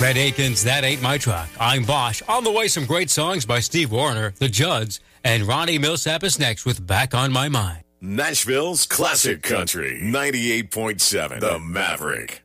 Red Aikens, That Ain't My Truck. I'm Bosch. On the way, some great songs by Steve Wariner, The Judds, and Ronnie Millsap is next with Back on My Mind. Nashville's Classic Country, 98.7, The Maverick.